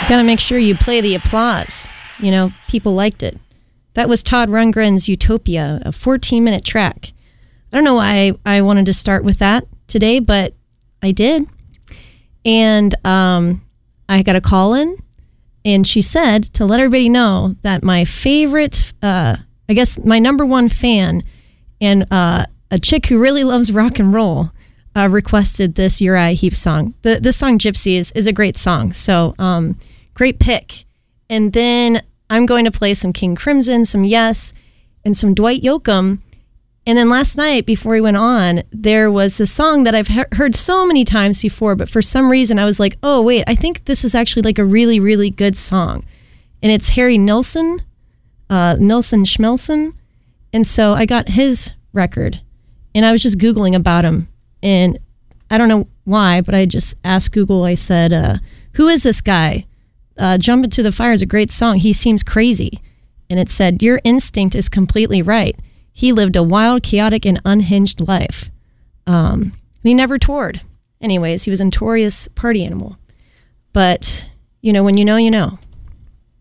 Gotta make sure you play the applause. You know, people liked it. That was Todd Rundgren's Utopia, a 14-minute track. I don't know why I wanted to start with that today, but I did. And I got a call in, and she said to let everybody know that my favorite, I guess my number one fan, and a chick who really loves rock and roll, requested this Uriah Heep song. This song, Gypsy, is a great song. So great pick. And then I'm going to play some King Crimson, some Yes, and some Dwight Yoakam. And then last night, before we went on, there was this song that I've heard so many times before, but for some reason I was like, oh, wait, I think this is actually like a really, really good song. And it's Harry Nilsson Schmelson. And so I got his record, and I was just Googling about him. And I don't know why, but I just asked Google, I said, who is this guy? Jump Into the Fire is a great song. He seems crazy. And it said, your instinct is completely right. He lived a wild, chaotic, and unhinged life. He never toured. Anyways, he was a notorious party animal. But, you know, when you know, you know.